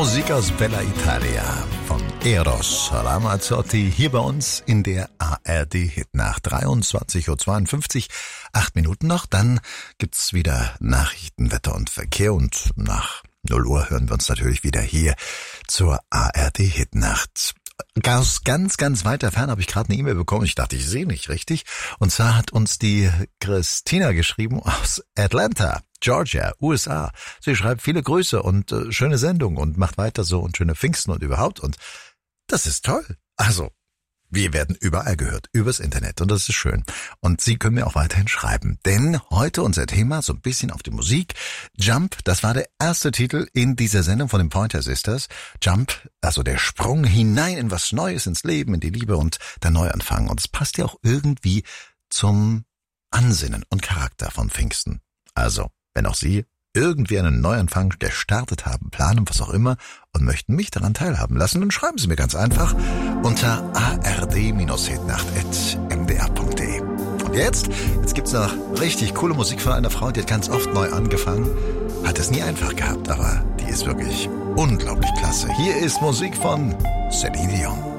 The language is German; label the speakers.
Speaker 1: Musik aus Bella Italia von Eros Ramazzotti hier bei uns in der ARD Hitnacht. 23:52 Uhr, 8 Minuten noch, dann gibt's wieder Nachrichten, Wetter und Verkehr und nach 0 Uhr hören wir uns natürlich wieder hier zur ARD Hitnacht. Ganz weiter fern habe ich gerade eine E-Mail bekommen. Ich dachte, ich sehe nicht richtig. Und zwar hat uns die Christina geschrieben aus Atlanta, Georgia, USA. Sie schreibt viele Grüße und schöne Sendung und macht weiter so und schöne Pfingsten und überhaupt. Und das ist toll. Also, wir werden überall gehört, übers Internet und das ist schön. Und Sie können mir auch weiterhin schreiben, denn heute unser Thema so ein bisschen auf die Musik. Jump, das war der erste Titel in dieser Sendung von den Pointer Sisters. Jump, also der Sprung hinein in was Neues, ins Leben, in die Liebe und der Neuanfang. Und es passt ja auch irgendwie zum Ansinnen und Charakter von Pfingsten. Also, wenn auch Sie irgendwie einen Neuanfang gestartet haben, planen, was auch immer und möchten mich daran teilhaben lassen, dann schreiben Sie mir ganz einfach unter ard-hitnacht@mdr.de. Und jetzt gibt's noch richtig coole Musik von einer Frau, die hat ganz oft neu angefangen, hat es nie einfach gehabt, aber die ist wirklich unglaublich klasse. Hier ist Musik von Celine Dion.